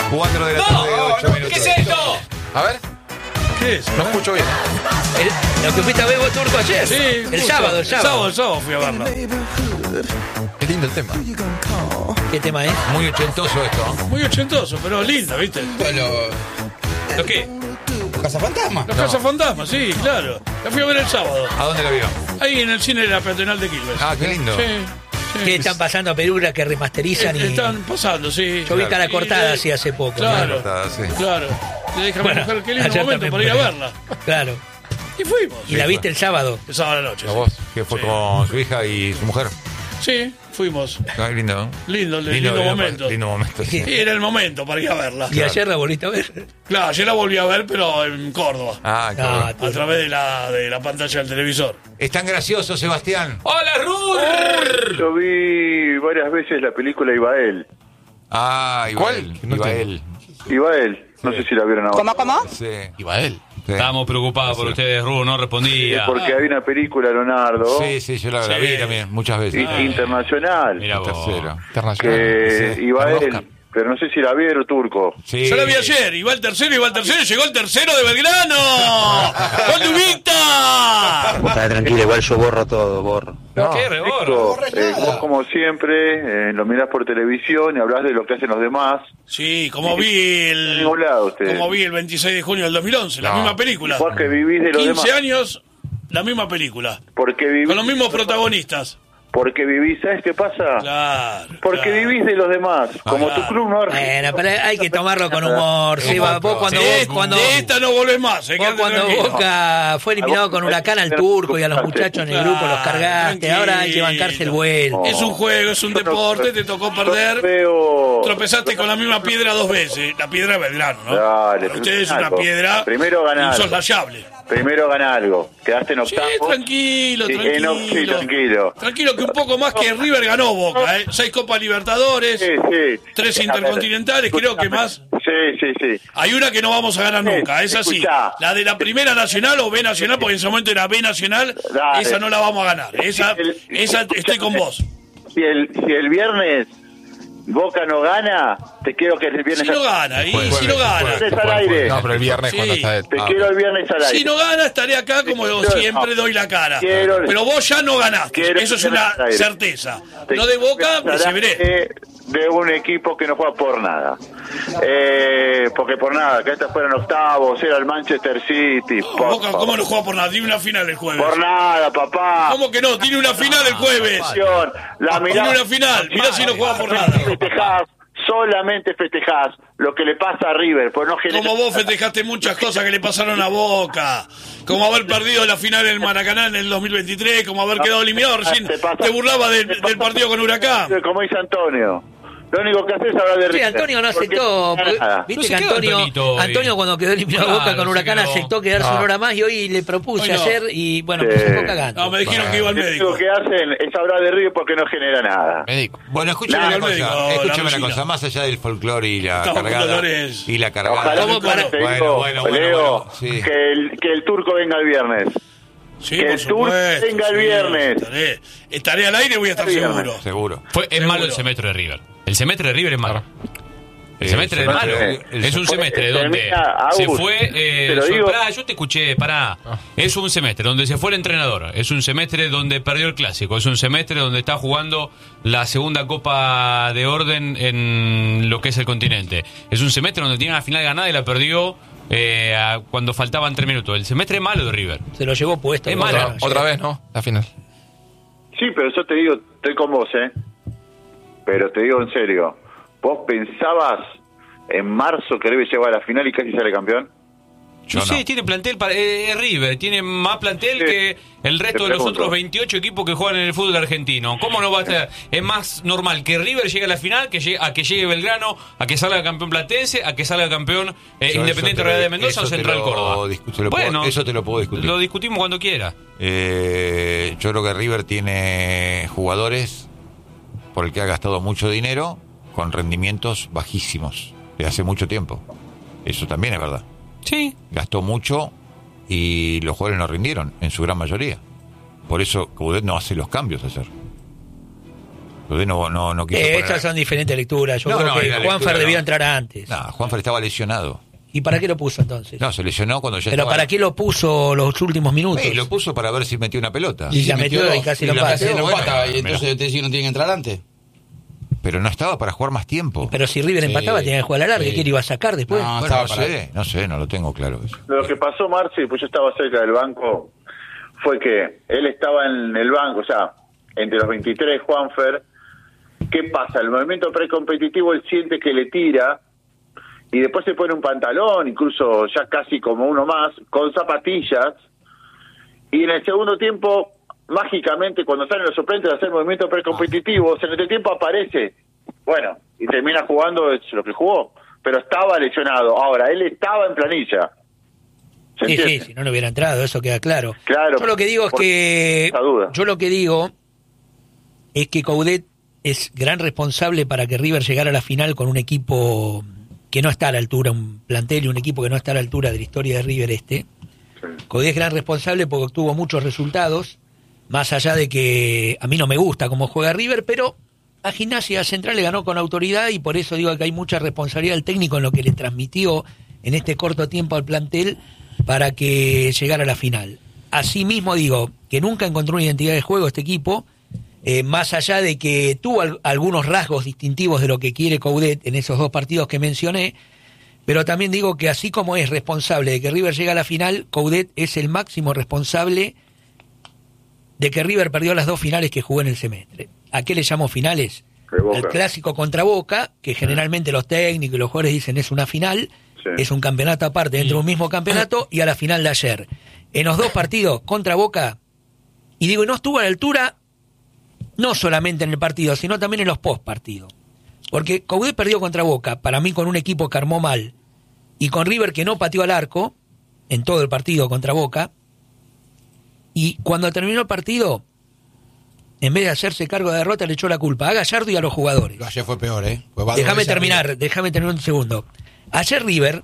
4 de la tarde, 8 minutos. ¿Qué es esto? A ver, ¿Qué es? no escucho bien. Lo que fuiste a ver vos, Turco, ayer. Sí, el sábado. El sábado fui a verla. Qué lindo el tema. ¿Qué tema es? Muy ochentoso esto. Muy ochentoso, pero lindo, ¿viste? ¿Lo qué? ¿Casa Fantasma? Los Cazafantasmas, sí, claro. La fui a ver el sábado. ¿A dónde lo vio? Ahí en el cine de la Peatonal de Quilmes. Ah, qué lindo. Sí. Que están pasando a películas que remasterizan y... Están pasando, sí. Yo vi Cara Y Cortada de- así hace poco. Claro, Cortada, sí. claro. Le dije a mi Bueno, mujer, qué lindo ayer momento también para ir a fue. verla. Claro. Y fuimos. ¿Y la viste el sábado? El sábado a la noche. ¿A vos? ¿Que fue Sí. con su hija y su mujer? Sí, fuimos. Ay, lindo. Lindo momento. Lindo momento, sí. Y era el momento para ir a verla. ¿Y ayer la volviste a ver? Claro, ayer la volví a ver, pero en Córdoba. Ah, qué Ah, bueno. A través de la pantalla del televisor. Es tan gracioso, Sebastián. ¡Hola, Rur! Yo vi varias veces la película Ibael. Ah, ¿Cuál? No Ibael. Ibael, no sé si la vieron ahora. ¿Cómo? Sí. Iba él. Sí. Estábamos preocupados por ustedes, Ru, no respondía. Porque hay una película, Leonardo, Sí, yo la vi también muchas veces. internacional, Mira vos. Tercero. Internacional. que Sí. Ibael, pero no sé si la vieron, Turco. Sí. Yo la vi ayer, y va el tercero, llegó el tercero de Belgrano. ¡Gol de Ubicta! Está tranquilo, igual yo borro todo, borro. No. ¿Qué reborro? Turco, vos como siempre lo mirás por televisión y hablas de lo que hacen los demás. Sí, como vi En ningún lado usted. como vi el 26 de junio del 2011, la No. misma película. Vos que vivís de los 15 demás. años, la misma película. Porque vivís, Con los mismos protagonistas. Porque vivís, ¿sabes qué pasa? Claro. Porque claro. vivís de los demás. Como tu club no. Bueno, pero hay que tomarlo con humor. Seba. Vos cuando De esta no volvés más, vos quédate cuando tranquilo. Boca fue eliminado con Huracán al Turco y a los muchachos en el grupo los cargaste. Ahora hay que bancarse el vuelo. Es un juego, es un deporte, te tocó perder. Veo... Tropezaste con la misma piedra 2 veces. La piedra de Belgrano, ¿no? Dale, Para ustedes es una algo. piedra Primero ganar. insoslayable. Primero gana algo. Quedaste en Sí, octavo. tranquilo, Sí, tranquilo. sí, tranquilo. Tranquilo, que un poco más que River ganó Boca, ¿eh? 6 Copas Libertadores, Sí, sí. 3 Intercontinentales, creo que más. Sí. Hay una que no vamos a ganar nunca, es así. Escuchá. La de la Primera Nacional o B Nacional, porque en ese momento era B Nacional, Dale. esa no la vamos a ganar. Esa estoy con vos. Si el viernes Boca no gana, te quiero que el viernes... Si no gana, y si no gana. Viernes al aire. No, pero el viernes Sí. cuando está él. Te quiero el viernes al aire. Si no gana, estaré acá como siempre doy la cara. Quiero- Pero vos ya no ganaste. Quiero- Eso es una al aire. certeza. Te Lo de Boca, quiero se veré. de un equipo que no juega por nada. Porque por nada, que estos fueron octavos, era el Manchester City. por Boca, ¿cómo favor. no juega por nada? Tiene una final el jueves. Por nada, papá. ¿Cómo que no? Tiene una final el jueves. La mirá, Tiene una final. Mirá si no juega por nada. festejás, solamente festejás lo que le pasa a River, pues no genera... Como vos festejaste muchas cosas que le pasaron a Boca. Como haber perdido la final en el Maracaná en el 2023. Como haber quedado eliminado. Recién te burlaba del partido con Huracán. Como dice Antonio. Lo único que haces es hablar de Sí, River. Antonio no Porque aceptó. no gana nada. Viste No se que quedó Antonio, Antonito hoy. Antonio cuando quedó eliminado Claro, Boca con se Huracán quedó. aceptó quedarse una hora más y hoy le propuse Hoy no. ayer y bueno, Sí. pues se fue cagando. No, me dijeron que iba al Lo médico. único que hacen es hablar de River porque no genera nada. Médico. Bueno, escúchame Nada, una el médico, cosa. la Escúchame una Rosina. cosa. Más allá del folclore y la No, cargada. folclores. Y la cargada. Ojalá ¿Cómo para- te digo, Leo, sí. que el turco venga el viernes. Sí, Que por el Tour supuesto, venga el sí, viernes. Estaré al aire y voy a estar Viernes. seguro. Seguro. Es malo el semestre de River. El semestre de River es malo. El semestre es malo. Es un semestre donde termina, se Agus, fue. te lo digo. Pará, yo te escuché, pará. Es un semestre donde se fue el entrenador. Es un semestre donde perdió el clásico. Es un semestre donde está jugando la segunda Copa de Orden en lo que es el continente. Es un semestre donde tiene una final ganada y la perdió cuando faltaban 3 minutos. El semestre es malo de River. Se lo llevó puesto. Es Boca. malo. Otra vez, ¿no? La final. Sí, pero yo te digo, estoy con vos, Pero te digo en serio, ¿vos pensabas en marzo que River llegaba a la final y casi sale campeón? Yo No sé, no. tiene plantel para River, tiene más plantel Sí. que el resto Te de los pregunto. otros 28 equipos que juegan en el fútbol argentino. ¿Cómo no va a estar? Es más normal que River llegue a la final, a que llegue Belgrano, a que salga campeón platense, a que salga campeón Yo Independiente eso te lo- Real de Mendoza o eso te Central lo Córdoba. puedo- eso te lo puedo discutir. Lo discutimos cuando quiera. Yo creo que River tiene jugadores por el que ha gastado mucho dinero con rendimientos bajísimos de hace mucho tiempo. Eso también es verdad. Sí. Gastó mucho y los jugadores no rindieron en su gran mayoría. Por eso Coudet no hace los cambios ayer. Coudet no quiso poner... Estas son diferentes lecturas. Yo creo que Juanfer debió entrar antes. No, Juanfer estaba lesionado. ¿Y para qué lo puso entonces? No, se lesionó cuando ya ¿Pero estaba... para qué lo puso los últimos minutos? Sí, lo puso para ver si metió una pelota. Y la metió y casi lo empata. Y entonces usted sí no tiene que entrar antes. Pero no estaba para jugar más tiempo. Pero si River empataba, tenía que jugar a la larga. ¿Quién iba a sacar después? No, Bueno, no sé, no lo tengo claro eso. Lo que pasó, Marci, pues yo estaba cerca del banco, fue que él estaba en el banco, o sea, entre los 23, Juanfer. ¿Qué pasa? El movimiento precompetitivo, él siente que le tira y después se pone un pantalón, incluso ya casi como uno más, con zapatillas, y en el segundo tiempo, mágicamente, cuando salen los suplentes a hacer movimientos precompetitivos, en el tiempo aparece, bueno, y termina jugando lo que jugó, pero estaba lesionado. Ahora, él estaba en planilla. Sí, si no hubiera entrado, eso queda claro. Claro. Yo lo que digo es que... Yo lo que digo es que Coudet es gran responsable para que River llegara a la final con un equipo que no está a la altura, un plantel y un equipo que no está a la altura de la historia de River Sí. Coudet es gran responsable porque obtuvo muchos resultados, más allá de que a mí no me gusta cómo juega River, pero a Gimnasia Central le ganó con autoridad y por eso digo que hay mucha responsabilidad del técnico en lo que le transmitió en este corto tiempo al plantel para que llegara a la final. Asimismo digo que nunca encontró una identidad de juego este equipo, más allá de que tuvo algunos rasgos distintivos de lo que quiere Coudet en esos dos partidos que mencioné, pero también digo que así como es responsable de que River llegue a la final, Coudet es el máximo responsable de que River perdió las dos finales que jugó en el semestre. ¿A qué le llamo finales? Al clásico contra Boca, que generalmente los técnicos y los jugadores dicen es una final, es un campeonato aparte dentro de un mismo campeonato, y a la final de ayer. En los dos partidos contra Boca, y digo, no estuvo a la altura, no solamente en el partido, sino también en los post partidos. Porque Coudet perdió contra Boca, para mí con un equipo que armó mal, y con River que no pateó al arco, en todo el partido contra Boca, y cuando terminó el partido, en vez de hacerse cargo de derrota, le echó la culpa a Gallardo y a los jugadores. Ayer fue peor, Déjame terminar un segundo. Ayer River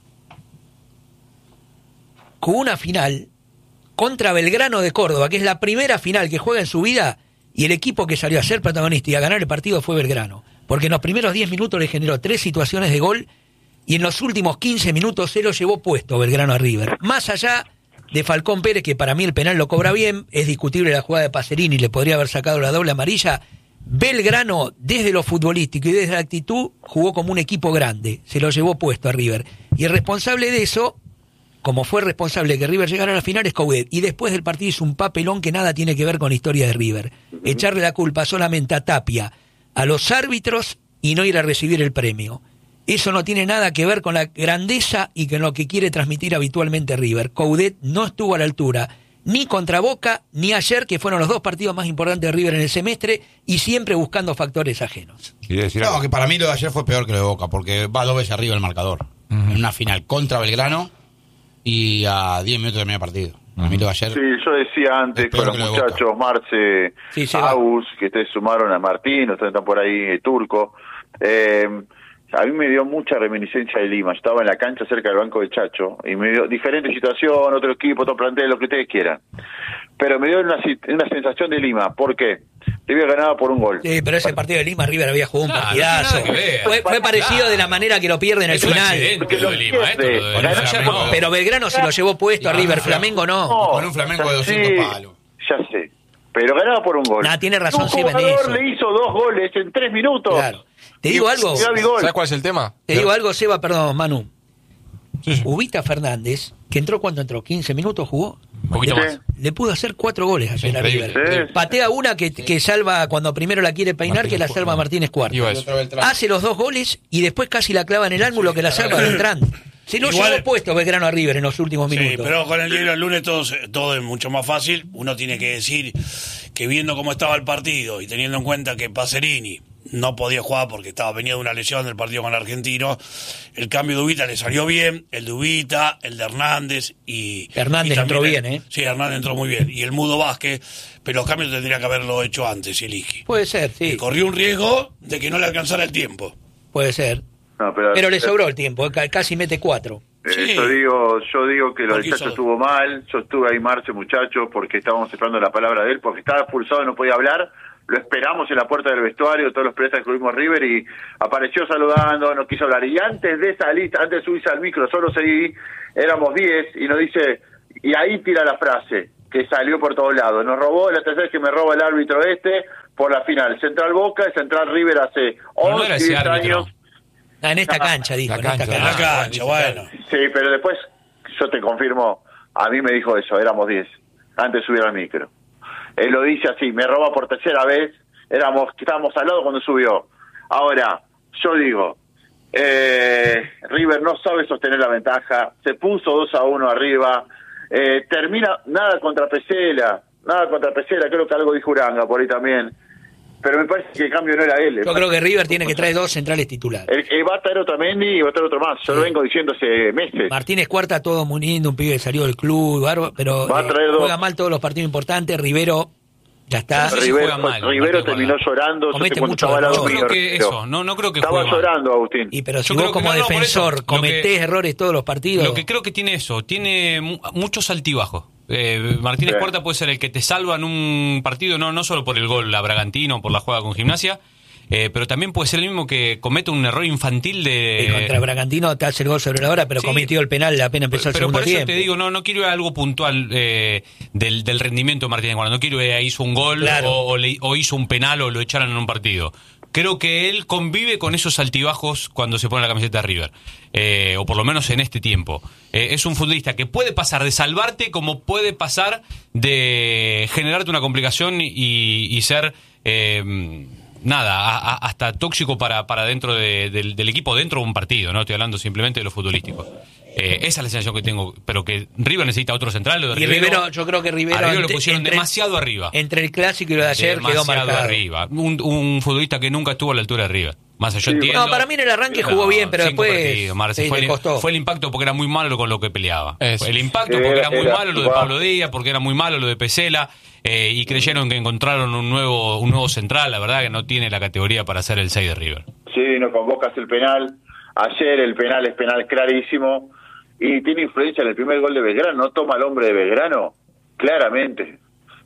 jugó una final contra Belgrano de Córdoba, que es la primera final que juega en su vida, y el equipo que salió a ser protagonista y a ganar el partido fue Belgrano. Porque en los primeros 10 minutos le generó 3 situaciones de gol, y en los últimos 15 minutos se lo llevó puesto Belgrano a River. Más allá de Falcón Pérez, que para mí el penal lo cobra bien, es discutible la jugada de Pacerini, le podría haber sacado la doble amarilla. Belgrano, desde lo futbolístico y desde la actitud, jugó como un equipo grande, se lo llevó puesto a River. Y el responsable de eso, como fue responsable de que River llegara a la final, es Coudet. Y después del partido hizo un papelón que nada tiene que ver con la historia de River. Echarle la culpa solamente a Tapia, a los árbitros, y no ir a recibir el premio. Eso no tiene nada que ver con la grandeza y con lo que quiere transmitir habitualmente River. Coudet no estuvo a la altura, ni contra Boca, ni ayer, que fueron los dos partidos más importantes de River en el semestre, y siempre buscando factores ajenos. No, que para mí lo de ayer fue peor que lo de Boca, porque va 2 veces arriba el marcador. En una final contra Belgrano y a 10 minutos de medio partido. A mí lo de ayer... Sí, yo decía antes con los muchachos, Marce, Agus, que ustedes sumaron a Martín, ustedes están por ahí, Turco. A mí me dio mucha reminiscencia de Lima. Yo estaba en la cancha cerca del banco de Chacho y me dio diferente situación, otro equipo, otro plantel, lo que ustedes quieran. Pero me dio una sensación de Lima. ¿Por qué? River ganaba por un gol. Sí, pero ese partido de Lima, River había jugado un partidazo. Fue parecido de la manera que lo pierde en el final. Pero Belgrano se lo llevó puesto a River, Flamengo no. Con un Flamengo de 200 palos. Ya sé. Pero ganaba por un gol. Tiene razón Seba en eso. Le hizo 2 goles en 3 minutos. Claro. Te digo algo. ¿Sabes cuál es el tema? Te digo algo, Seba, perdón, Manu. Ubita Fernández, que entró cuando entró, 15 minutos jugó. Un poquito más. Le pudo hacer 4 goles ayer a River. Patea una que salva cuando primero la quiere peinar, Martínez, que la salva Martínez Cuarto. Hace los 2 goles y después casi la clava en el ángulo que la salva Beltrán. Se lo llevó puesto Belgrano a River en los últimos minutos. Sí, pero con el diario del lunes todo es mucho más fácil. Uno tiene que decir que viendo cómo estaba el partido y teniendo en cuenta que Pacerini no podía jugar porque venía de una lesión del partido con el Argentino, el cambio de Ubita le salió bien, el de Ubita, el de Hernández y... Hernández entró bien, Sí, Hernández entró muy bien. Y el Mudo Vázquez, pero los cambios tendría que haberlo hecho antes, Eligi. Puede ser, sí. Y corrió un riesgo de que no le alcanzara el tiempo. Puede ser. No, pero le sobró el tiempo, casi mete 4. Sí. Yo digo que lo del Chacho estuvo mal. Yo estuve ahí, Marce, muchachos, porque estábamos esperando la palabra de él, porque estaba expulsado y no podía hablar. lo esperamos en la puerta del vestuario, todos los periodistas que tuvimos River, y apareció saludando, nos quiso hablar. Y antes de salir, antes de subirse al micro, solo seguí, éramos 10, y nos dice, y ahí tira la frase, que salió por todos lados. Nos robó, la tercera vez que me roba el árbitro por la final. Central Boca y Central River hace 11, 10 años. En esta cancha, dijo. En esta cancha, bueno. Sí, pero después, yo te confirmo, a mí me dijo eso, éramos 10, antes de subir al micro. Él lo dice así, me roba por tercera vez, estábamos al lado cuando subió. Ahora, yo digo, River no sabe sostener la ventaja, se puso 2-1 arriba, termina, nada contra Pesela, creo que algo dijo Uranga por ahí también. Pero me parece que el cambio no era él. Yo creo que River tiene que traer 2 centrales titulares. Va a traer Otamendi y va a traer otro más. Yo lo vengo diciendo hace meses. Martínez Cuarta, todo muy lindo, un pibe que salió del club, pero juega mal todos los partidos importantes. Rivero ya está. Rivero terminó llorando. Comete mucho error. No creo que eso. No creo que estaba llorando, Agustín. Y pero si vos como defensor cometés errores todos los partidos. Lo que creo que tiene eso, tiene muchos altibajos. Martínez Cuarta puede ser el que te salva en un partido, no solo por el gol a Bragantino, por la jugada con Gimnasia, pero también puede ser el mismo que comete un error infantil de... Y contra Bragantino te hace el gol sobre la hora, pero sí, cometió el penal apenas empezó el segundo tiempo. Pero por eso te digo, no quiero ir a algo puntual del rendimiento de Martínez Cuarta, no quiero ir a hizo un gol, claro, o hizo un penal o lo echaron en un partido. Creo que él convive con esos altibajos cuando se pone la camiseta de River, o por lo menos en este tiempo. Es un futbolista que puede pasar de salvarte como puede pasar de generarte una complicación y ser hasta tóxico para dentro del equipo, dentro de un partido. No estoy hablando simplemente de lo futbolístico. Esa es la sensación que tengo, pero que River necesita otro central. Lo de Rivero, yo creo que Rivero lo pusieron demasiado arriba. Entre el clásico y lo de ayer quedó marcado. Arriba. Un futbolista que nunca estuvo a la altura de River. Más allá entiendo. No, para mí en el arranque jugó bien, pero después le costó. Fue el impacto porque era muy malo con lo que peleaba. El impacto porque era muy malo lo de Pablo Díaz, porque era muy malo lo de Pesela, y creyeron que encontraron un nuevo central. La verdad que no tiene la categoría para ser el 6 de River. Sí, no convocas el penal. Ayer el penal es penal clarísimo. Y tiene influencia en el primer gol de Belgrano, no toma al hombre de Belgrano, claramente,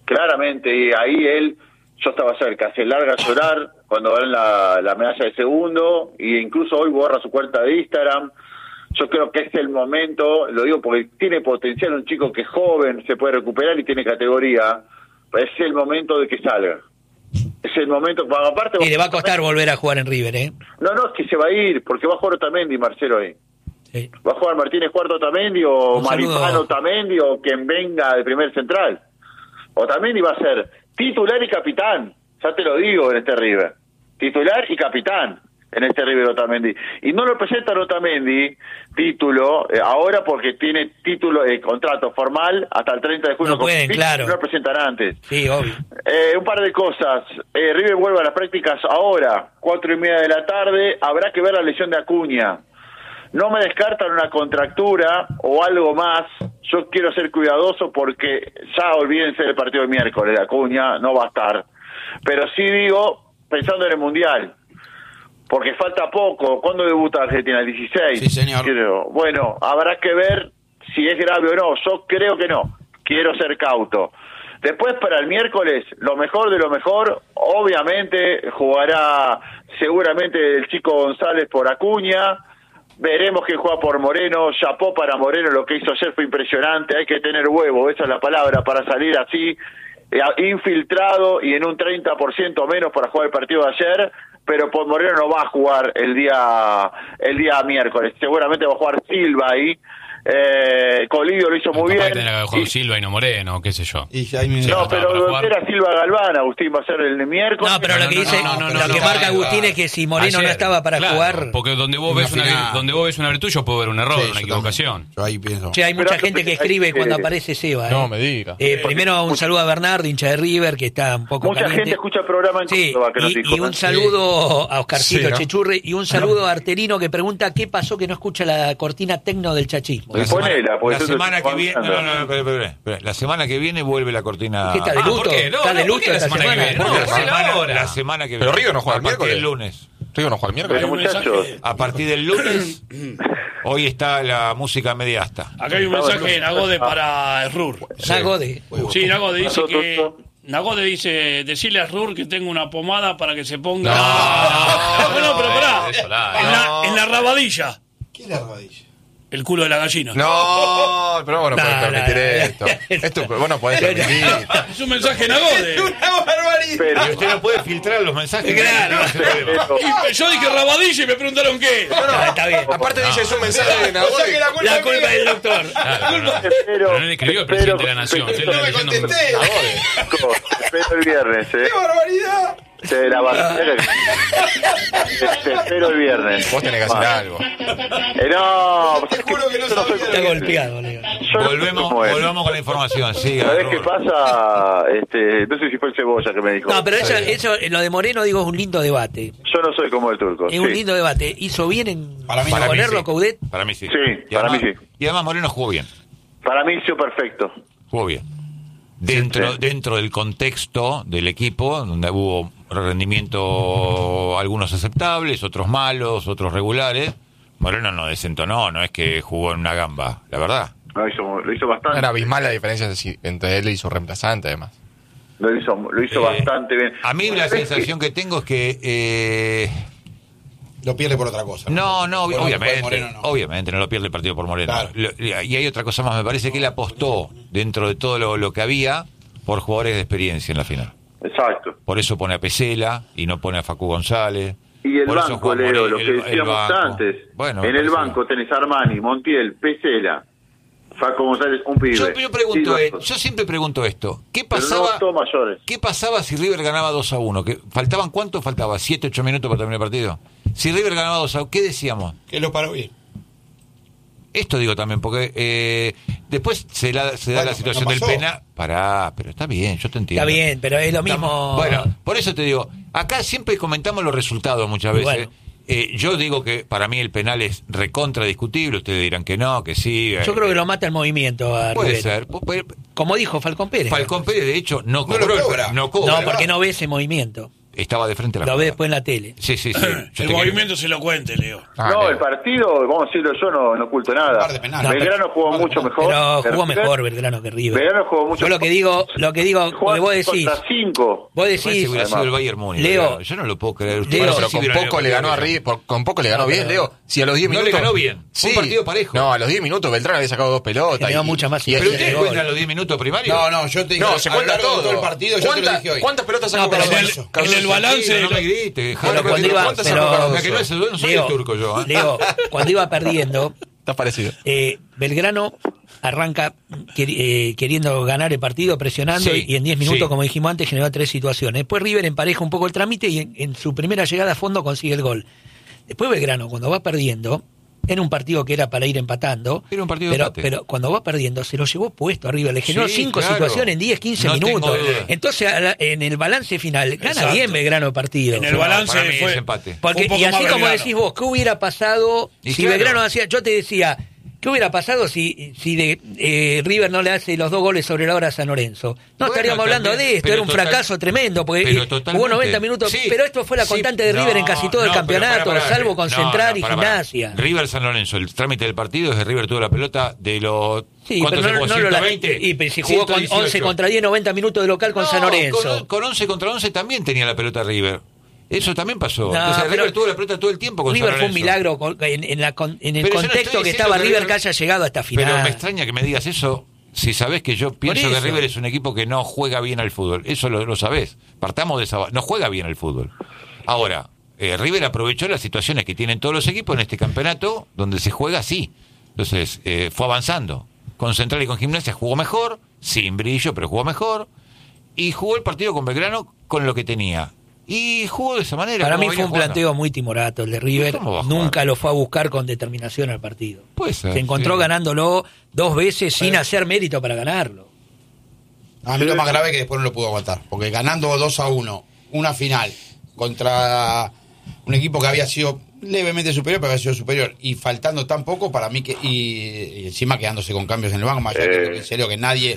y ahí yo estaba cerca, se larga a llorar cuando dan la medalla de segundo, y incluso hoy borra su cuenta de Instagram. Yo creo que es el momento, lo digo porque tiene potencial, un chico que es joven, se puede recuperar y tiene categoría, es el momento de que salga. Es el momento, aparte... Y le va a costar volver a jugar en River, ¿eh? No, es que se va a ir, porque va a jugar Otamendi, Marcelo, ahí. Sí. Va a jugar Martínez Cuarto Otamendi o Maripano Otamendi o quien venga de primer central. Otamendi va a ser titular y capitán, ya te lo digo, en este River. Titular y capitán en este River Otamendi. Y no lo presentan Otamendi, título, ahora porque tiene título de contrato formal hasta el 30 de junio. No pueden, claro. No lo presentan antes. Sí, obvio. Un par de cosas. River vuelve a las prácticas ahora, 4:30 de la tarde. Habrá que ver la lesión de Acuña. No me descartan una contractura o algo más. Yo quiero ser cuidadoso porque ya olvídense del partido del miércoles. De Acuña no va a estar. Pero sí digo, pensando en el Mundial, porque falta poco. ¿Cuándo debuta Argentina? ¿El 16? Sí, señor. Bueno, habrá que ver si es grave o no. Yo creo que no. Quiero ser cauto. Después, para el miércoles, lo mejor de lo mejor, obviamente jugará seguramente el Chico González por Acuña. Veremos quién juega por Moreno. Chapó para Moreno, lo que hizo ayer fue impresionante. Hay que tener huevo, esa es la palabra, para salir así, infiltrado y en un 30% menos para jugar el partido de ayer. Pero por Moreno no va a jugar el día miércoles. Seguramente va a jugar Silva ahí. Colidio lo hizo muy bien. Y Silva y no Moreno, qué sé yo. No, pero era Silva Galván. Agustín va a ser el miércoles. No, pero lo que dice, lo que marca Agustín es que si Moreno no estaba para jugar. Porque donde vos ves una virtud, yo puedo ver un error, una equivocación. Yo ahí pienso. Che, hay mucha gente que escribe cuando aparece Seba. No me diga. Primero un saludo a Bernardo, hincha de River, que está un poco mucha gente escucha el programa en Córdoba, que nos dijo. Y un saludo a Oscarcito Chechurri y un saludo a Arterino, que pregunta qué pasó que no escucha la cortina tecno del chachismo. La semana que viene, la semana que viene vuelve la cortina. ¿Qué está de luto? ¿Está de luto esta semana? La semana que viene. Pero Río no juega el miércoles. El lunes. Río no juega el miércoles. Muchachos. A partir del lunes, hoy está la música mediasta. Acá hay un mensaje de Nagode para Errur. Nagode. Sí, Nagode dice que Nagode dice, decirle a Rur que tengo una pomada para que se ponga... No, pero pará. No. En la rabadilla. ¿Qué es la rabadilla? El culo de la gallina. No, pero vos no podés permitir esto. Esto vos no podés permitir. Es un mensaje Nagode. ¡Una barbaridad! Pero, Y usted no puede filtrar los mensajes. Claro. Y yo dije rabadilla y me preguntaron qué. Está bien. Aparte dice, es un mensaje de Nagode. O sea que la culpa La es culpa mía. es del doctor. Pero no le escribió el presidente de la nación. Usted No le me está leyendo contesté. te espero el viernes, ¡Qué barbaridad! De la bandera. Te espero el viernes. Vos tenés que hacer algo. No, Te juro que no yo soy sabía. Está golpeado, Leo. yo no soy Volvemos como él. con la información. Siga, ¿Sabés qué Rubén. pasa? No sé si fue el Cebolla que me dijo. No, pero eso, lo de Moreno, digo, es un lindo debate. Yo no soy como el turco. Es un lindo debate. ¿Hizo bien en Para mí no. ponerlo sí. Coudet? Para mí sí. Sí, Y para además, mí sí. Y además Moreno jugó bien. Para mí hizo perfecto. Jugó bien. Dentro, Sí. dentro del contexto del equipo, donde hubo rendimiento, algunos aceptables, otros malos, otros regulares, Moreno no desentonó, no es que jugó en una gamba, la verdad. Lo hizo bastante. Era abismal la diferencia entre él y su reemplazante, además. Lo hizo bastante bien. A mí la sensación que tengo es que... Lo pierde por otra cosa. No, Por obviamente, Moreno, no. obviamente no lo pierde el partido por Moreno. Claro. Y hay otra cosa más, me parece que él apostó dentro de todo lo que había por jugadores de experiencia en la final. Exacto. Por eso pone a Pesela y no pone a Facu González. Y el Por eso banco, juega Leo, Moreno, lo que el decíamos banco. antes. Bueno, me en el parece banco tenés Armani, Montiel, Pesela, Faco González, un pibe. Yo pregunto, Y dos- yo siempre pregunto esto. ¿Qué pero pasaba? no todos mayores. ¿Qué pasaba si River ganaba 2-1? ¿Que faltaban cuánto? Faltaba 7, 8 minutos para terminar el partido. Si River ganaba 2-1, ¿qué decíamos? Que lo paró bien. Esto digo también, porque después se da Bueno, la situación no del pasó. penal. Pará, pero está bien, yo te entiendo. Está bien, pero es lo mismo. Bueno, por eso te digo, acá siempre comentamos los resultados muchas Y veces. bueno. Yo digo que para mí el penal es recontra discutible, ustedes dirán que no, que sí. Yo creo que lo mata el movimiento a puede Rivera. ser. Como dijo Falcón Pérez. Falcón Pérez, de hecho, no No cobró. lo cobra. No cobra. No, porque no ve ese movimiento. Estaba de frente a la Lo ve jugada. después en la tele. Sí, sí, sí. Yo El te movimiento se lo cuente, Leo. No, el partido, vamos a decirlo yo, no oculto Un nada. par de penales. Belgrano jugó mucho mejor. Pero jugó River. mejor Belgrano que River. Belgrano jugó mucho Yo lo que digo, porque vos decís, Contra 5. vos Parece que decís, hubiera sido el Bayern Múnich. Leo, Yo no lo puedo creer. Leo, Ustedes Bueno, no pero sé si con vieron poco el le ganó a partido. River, con poco le ganó bien, Leo. Si a los 10 No minutos... le ganó bien. Fue un partido parejo. No, a los 10 minutos Beltrán había sacado 2 pelotas. Generó mucha más Pero Sí, ustedes sí, cuentan gol. los 10 minutos primarios. No, yo te digo, No, se a lo cuenta largo de todo. el partido, yo te lo dije hoy. ¿Cuántas pelotas sacó No, pero Carlos? en el balance... No me grites. pero cuando iba, ¿cuántas sacó pero, Cardoso? que no es el no soy Leo, el turco yo. Leo, cuando iba perdiendo, Está parecido. Belgrano arranca queriendo ganar el partido, presionando, Sí, y en 10 minutos, sí. como dijimos antes, generó 3 situaciones. Después River empareja un poco el trámite y en su primera llegada a fondo consigue el gol. Después Belgrano, cuando va perdiendo, en un partido que era para ir empatando, Era un partido de empate. pero cuando va perdiendo se lo llevó puesto arriba, le generó Sí, 5 claro. situaciones en 10, 15 No tengo minutos. duda. Entonces en el balance final gana Exacto. bien Belgrano el partido. En el balance para mí fue... es empate. Porque, un poco y así más como Belgrano. decís vos, ¿qué hubiera pasado Y si claro. Belgrano hacía? Yo te decía, ¿qué hubiera pasado si River no le hace los 2 goles sobre la hora a San Lorenzo? No Bueno, estaríamos hablando también, de esto, pero era un total- fracaso tremendo, porque pero jugó totalmente. 90 minutos, Sí, pero esto fue la sí, constante de River en casi todo el pero campeonato, pará, salvo con no, Central no, y pará. Gimnasia. River San Lorenzo, el trámite del partido es que River tuvo la pelota de los... Sí, ¿cuánto pero se jugó? no lo 120. y pero si jugó con 11 118. contra 10, 90 minutos de local con No, San Lorenzo. Con 11 contra 11 también tenía la pelota River. Eso también pasó. No, Entonces pero River tuvo la pelota todo el tiempo con River San fue un Lorenzo. milagro en el Pero yo no contexto estoy que diciendo estaba que River que haya llegado hasta final. Pero me extraña que me digas eso si sabés que yo pienso que eso. River es un equipo que no juega bien al fútbol. Eso lo sabés. Partamos de esa base. No juega bien al fútbol. Ahora, River aprovechó las situaciones que tienen todos los equipos en este campeonato donde se juega así. Entonces, fue avanzando. Con Central y con Gimnasia jugó mejor, sin brillo, pero jugó mejor. Y jugó el partido con Belgrano con lo que tenía. Y jugó de esa manera. Para como mí venía fue un jugando. planteo muy timorato el de River. ¿Cómo va a jugar? Nunca lo fue a buscar con determinación al partido. Puede ser, Se encontró sí. ganándolo 2 veces sin hacer mérito para ganarlo. A mí lo más grave es que después no lo pudo aguantar. Porque ganando 2-1, una final contra un equipo que había sido levemente superior, pero había sido superior, y faltando tan poco, para mí que y encima quedándose con cambios en el banco, más allá de que en serio que nadie.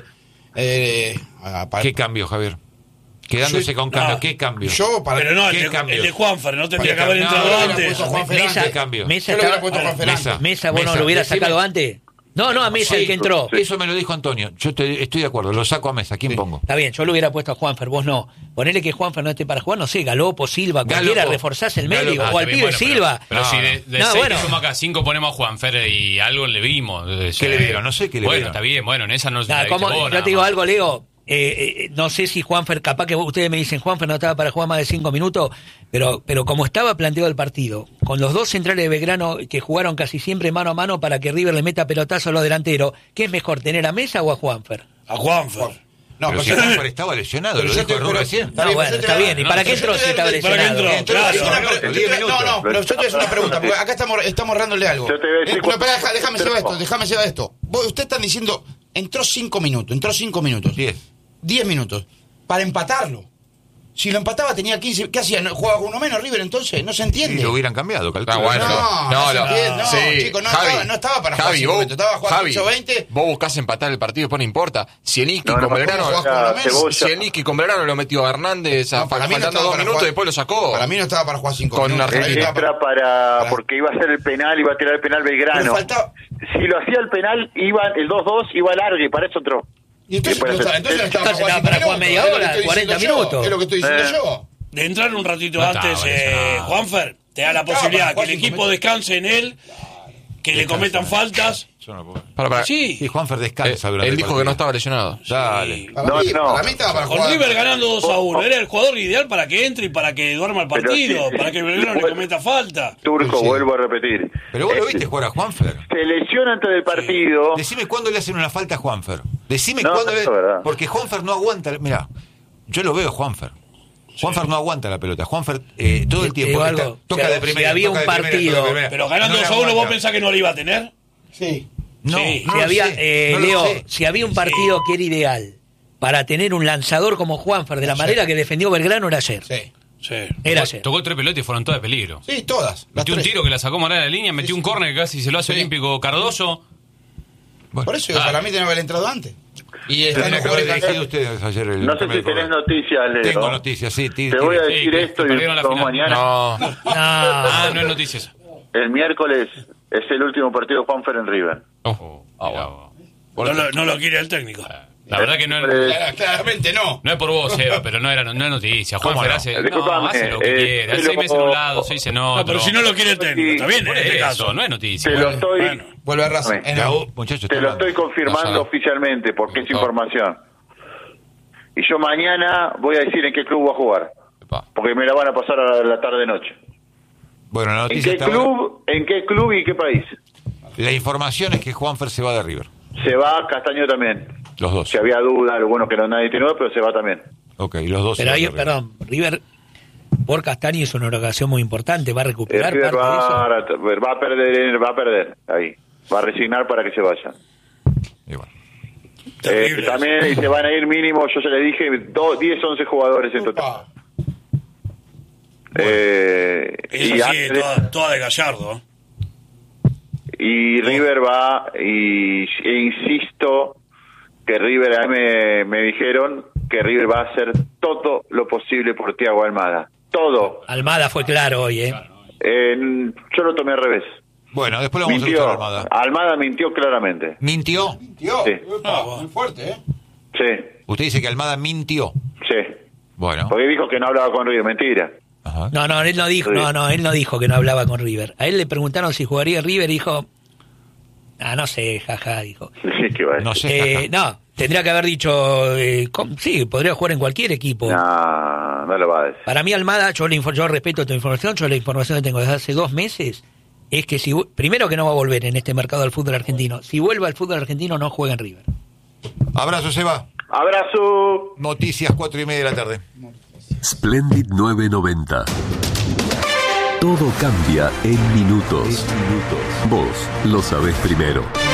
¿Qué cambio, Javier? Quedándose con cambio. ¿Qué cambio? Yo, para Pero no, ¿Qué el cambios? de Juanfer, no tendría ¿Qué que haber cambio? entrado No, antes. puesto a Juan Fernández. ¿Qué cambio? Mesa, Yo lo hubiera estaba- puesto a Juan Mesa. Fernández. Mesa, vos no Mesa, lo hubieras decime. sacado antes. No, a Mesa, el que entró. Eso me lo dijo Antonio. Yo estoy de acuerdo, lo saco a Mesa. ¿Quién pongo? Está bien, yo lo hubiera puesto a Juanfer, vos no. Ponele que Juanfer no esté para jugar, no sé, Galopo, Silva, cualquiera, reforzás el medio, o al pibe Silva. Pero si de 6 que suma acá 5 ponemos a Juanfer y algo le vimos. ¿Qué le vieron? No sé qué le vieron. Bueno, está bien, en esa no yo te digo algo, Leo. No sé si Juanfer, capaz que ustedes me dicen Juanfer no estaba para jugar más de 5 minutos, pero como estaba planteado el partido, con los dos centrales de Belgrano que jugaron casi siempre mano a mano para que River le meta pelotazo a los delanteros, ¿qué es mejor, tener a Mesa o a Juanfer? A Juanfer. No, pero si Juanfer estaba lesionado, lo dijo Rubén recién. Está bien. ¿Y para qué entró si estaba lesionado? No, pero yo te voy a hacer una pregunta, porque acá estamos errándole algo. Déjame llevar esto. Ustedes están diciendo, entró 5 minutos. 10 minutos. Para empatarlo. Si lo empataba tenía 15. ¿Qué hacía? ¿Jugaba con uno menos River entonces? No se entiende. Y lo hubieran cambiado, calculo. Chicos, no estaba para jugar 5 minutos. Estaba jugando 20. Vos buscás empatar el partido, después no importa. Si Enrique con Belgrano lo metió a Hernández faltando 2 minutos, después lo sacó. Para mí no estaba para jugar 5 minutos. Porque iba a ser el penal, iba a tirar el penal Belgrano. Si lo hacía el penal, el 2-2 iba largo y para eso entró. Y entonces no estaba para jugar media hora, 40 minutos. Es lo que estoy diciendo yo. De entrar un ratito antes, Juanfer, te da la posibilidad que el equipo descanse en él, que le cometan faltas. Sí, Juanfer descansa durante él dijo que no estaba lesionado. Dale. Para mí estaba para jugar. Con River ganando 2-1, era el jugador ideal para que entre y para que duerma el partido, para que el Belgrano le cometa falta. Turco, vuelvo a repetir. Pero vos lo viste jugar a Juanfer. Se lesiona antes del partido. Decime cuándo le hacen una falta a Juanfer. Decime cuándo porque Juanfer no aguanta. Mirá, yo lo veo a Juanfer. Juanfer no aguanta la pelota. Juanfer todo el tiempo toca de primera. Si había un partido. Pero ganando 2-1, ¿vos pensás que no lo iba a tener? Sí. Si había un partido que era ideal para tener un lanzador como Juanfer de la manera que defendió Belgrano era ayer. Era ayer. Tocó 3 pelotas y fueron todas de peligro. Sí, todas. Metió un tiro que la sacó Morales de la línea, metió un córner que casi se lo hace Olímpico Cardoso. Por eso para mí tenía que haber entrado antes. Y están los jugadores ustedes ayer. No sé si tenés noticias, Leo. Tengo noticias, sí. Te voy a decir esto y mañana. No es noticias. El miércoles es el último partido de Juanfer en River. No lo quiere el técnico. La verdad que no claramente no. No es por vos, Eva, pero no es noticia. Juanfer hace lo que quiere. Hace 6 meses en un lado, 6 en otro. Pero si no lo quiere el técnico, está bien en este caso. No es noticia. Vuelve a razón. Te lo estoy confirmando oficialmente porque es información. Y yo mañana voy a decir en qué club va a jugar. Porque me la van a pasar a la tarde-noche. Bueno, la noticia ¿En qué club y qué país? La información es que Juanfer se va de River. Se va Castaño también. Los dos. Si había duda, lo bueno que no nadie tiene, pero se va también. Ok, los dos. Pero ahí, River por Castaño es una ocasión muy importante, va a recuperar River va a perder ahí. Va a resignar para que se vaya. También se van a ir mínimo, yo ya le dije, 10, 11 jugadores en total. Eso sí, toda de Gallardo. Y River va, e insisto, que River, a mí me dijeron que River va a hacer todo lo posible por Thiago Almada. Todo. Almada fue claro hoy, yo lo tomé al revés. Bueno, después lo vamos a escuchar a Almada. Almada mintió claramente. ¿Mintió? Sí. Muy fuerte, Sí. Usted dice que Almada mintió. Sí. Bueno. Porque dijo que no hablaba con River, mentira. Ajá. No, él no dijo, él no dijo que no hablaba con River. A él le preguntaron si jugaría River y dijo, no sé, jaja, dijo. Sí, qué bueno. No sé. No, tendría que haber dicho, sí, podría jugar en cualquier equipo. No lo va a decir. Para mí Almada, yo respeto tu información, yo la información que tengo desde hace 2 meses, es que primero que no va a volver en este mercado del fútbol argentino. Si vuelve al fútbol argentino no juega en River. Abrazo, Seba. Abrazo. Noticias 4:30 de la tarde. Splendid 990. Todo cambia en minutos. Vos lo sabés primero.